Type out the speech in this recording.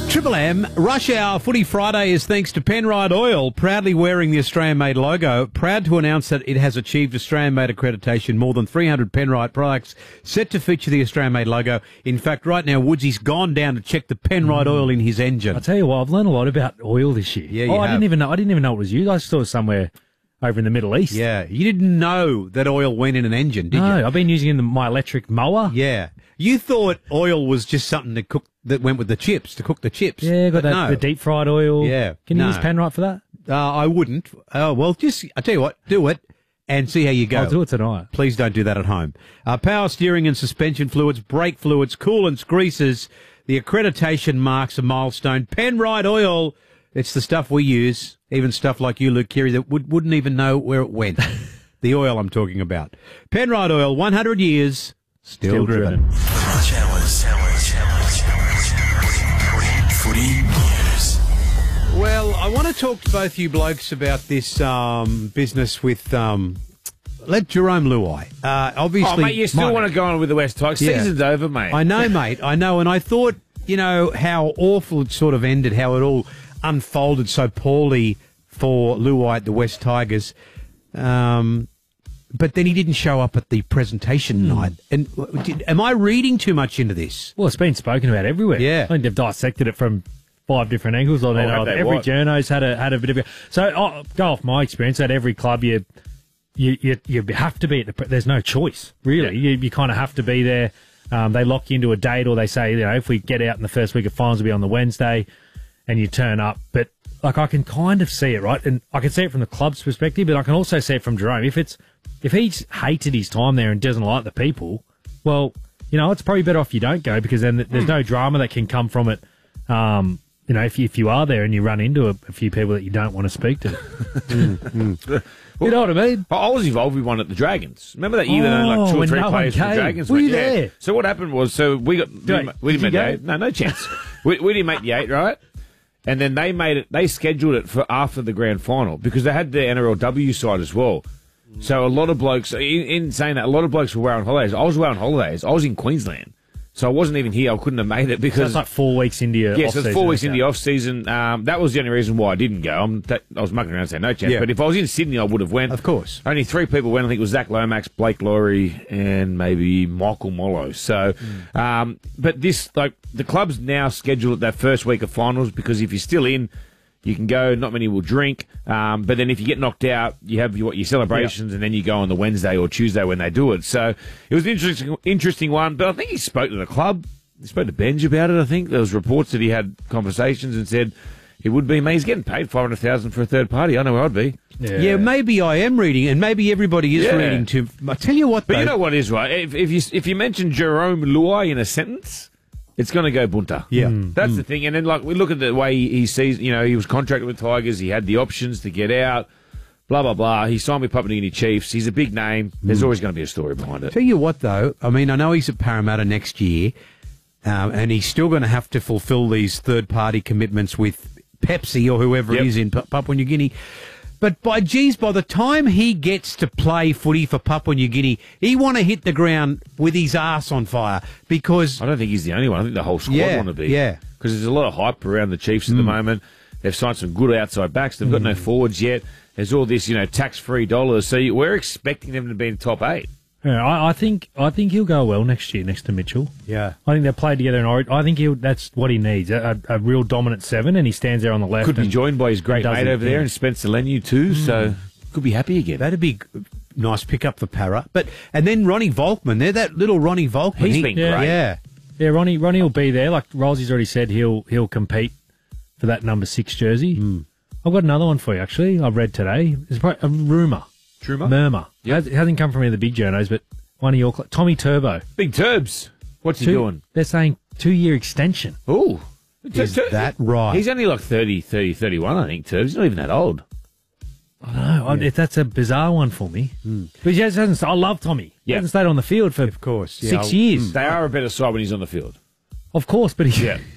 Triple M, Rush Hour Footy Friday is thanks to Penrite Oil, proudly wearing the Australian-made logo, proud to announce that it has achieved Australian-made accreditation, more than 300 Penrite products set to feature the Australian-made logo. In fact, right now, Woodsy's gone down to check the Penrite oil in his engine. I'll tell you what, I've learned a lot about oil this year. Yeah, I didn't even know it was used. I saw it somewhere over in the Middle East. Yeah, you didn't know that oil went in an engine, did you? No, I've been using it in my electric mower. Yeah. You thought oil was just something that went with the chips, to cook the chips. Yeah, got the deep fried oil. Yeah. Can you use Penrite for that? I wouldn't. Well, I tell you what, do it and see how you go. I'll do it tonight. Please don't do that at home. Power steering and suspension fluids, brake fluids, coolants, greases. The accreditation marks a milestone. Penrite Oil, it's the stuff we use, even stuff like you, Luke Keary, that wouldn't even know where it went. The oil I'm talking about. Penrite Oil, 100 years, still driven. Rush Hours. Footy News. Well, I want to talk to both you blokes about this business with let Jerome Luai. Obviously, oh, mate, you still want to go on with the West Tigers? Yeah. Season's over, mate. I know, mate. I know, and I thought, how awful it sort of ended, how it all unfolded so poorly for Luai at the West Tigers. But then he didn't show up at the presentation night. And am I reading too much into this? Well, it's been spoken about everywhere. Yeah. I think they've dissected it from 5 different angles. Every journo's had a bit of. So, go off my experience. At every club, you have to be at there's no choice, really. Yeah. You kind of have to be there. They lock you into a date, or they say, if we get out in the first week of finals, it'll be on the Wednesday, and you turn up. But I can kind of see it, right? And I can see it from the club's perspective, but I can also see it from Jerome. If he's hated his time there and doesn't like the people, well, it's probably better off you don't go, because then there's no drama that can come from it. If you are there and you run into a few people that you don't want to speak to. You know what I mean? I was involved with one at the Dragons. Remember that year that only like 2 or 3 players from the Dragons were went? you there? Yeah. So what happened was, we didn't make the 8. No chance. we didn't make the 8, right? And then they scheduled it for after the grand final, because they had the NRLW side as well. So a lot of blokes, in saying that, a lot of blokes were away on holidays. I was away on holidays. I was in Queensland. So I wasn't even here. I couldn't have made it because... So it's like 4 weeks into your off-season. So it's 4 weeks into the off-season. That was the only reason why I didn't go. I was mucking around saying no chance. Yeah. But if I was in Sydney, I would have went. Of course. Only 3 people went. I think it was Zach Lomax, Blake Laurie, and maybe Michael Mollo. So, but this, the club's now scheduled that first week of finals, because if you're still in, you can go. Not many will drink. But then if you get knocked out, you have your celebrations, and then you go on the Wednesday or Tuesday when they do it. So it was an interesting one. But I think he spoke to the club. He spoke to Benj about it, I think. There was reports that he had conversations and said it would be me. He's getting paid $500,000 for a third party. I know where I'd be. Yeah, maybe I am reading, and maybe everybody is reading too. I tell you what, though. But you know what is, right? If you mention Jerome Luai in a sentence, it's going to go bunter. Yeah. That's the thing. And then, we look at the way he sees, he was contracted with Tigers. He had the options to get out, blah, blah, blah. He signed with Papua New Guinea Chiefs. He's a big name. There's always going to be a story behind it. Tell you what, though. I mean, I know he's at Parramatta next year, and he's still going to have to fulfill these third-party commitments with Pepsi or whoever it is in Papua New Guinea. But by the time he gets to play footy for Papua New Guinea, he want to hit the ground with his ass on fire, because... I don't think he's the only one. I think the whole squad want to be. Yeah. Because there's a lot of hype around the Chiefs at the moment. They've signed some good outside backs. They've got no forwards yet. There's all this, tax-free dollars. So we're expecting them to be in the top 8. Yeah, I think he'll go well next year next to Mitchell. Yeah. I think they'll play together in Origin. I think that's what he needs, a real dominant 7, and he stands there on the left. Could be joined by his great mate over there, and Spencer Leniu too, so could be happy again. That'd be nice pickup for Para. And then Ronnie Volkman, that little Ronnie Volkman. He's been great. Yeah. Yeah, Ronnie will be there. Like Rolsey's already said, he'll compete for that number 6 jersey. I've got another one for you, actually. I've read today. It's probably a murmur. Yep. It hasn't come from any of the big journos, but one of your Tommy Turbo. Big Turbs. What's he doing? They're saying 2-year extension. Oh. Is that right? He's only like 31, I think, Turbs. He's not even that old. I know. Yeah. That's a bizarre one for me. But he hasn't. I love Tommy. He hasn't stayed on the field for, of course, 6 years. They are a better side when he's on the field. Of course, but